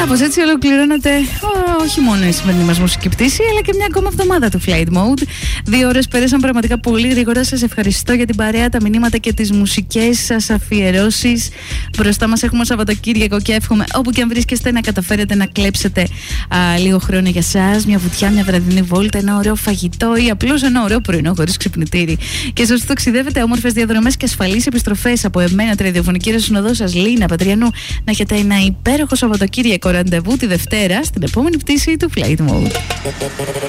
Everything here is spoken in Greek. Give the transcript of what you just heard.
Κάπως έτσι ολοκληρώνεται όχι μόνο η σημερινή μας μουσική πτήση, αλλά και μια ακόμα εβδομάδα του Flight Mode. 2 ώρες πέρασαν πραγματικά πολύ γρήγορα. Σας ευχαριστώ για την παρέα, τα μηνύματα και τις μουσικές σας αφιερώσεις. Μπροστά μας έχουμε Σαββατοκύριακο και εύχομαι όπου και αν βρίσκεστε να καταφέρετε να κλέψετε λίγο χρόνο για σας. Μια βουτιά, μια βραδινή βόλτα, ένα ωραίο φαγητό ή απλώς ένα ωραίο πρωινό χωρίς ξυπνητήρι. Και σας ταξιδεύετε όμορφες διαδρομές και ασφαλείς επιστροφές από εμένα, τη ραδιοφωνική συνοδό σας Λίνα Πατριανού. Να έχετε ένα υπέροχο Σαββατοκύριακο, ραντεβού τη Δευτέρα στην επόμενη πτήση του Flight Mode.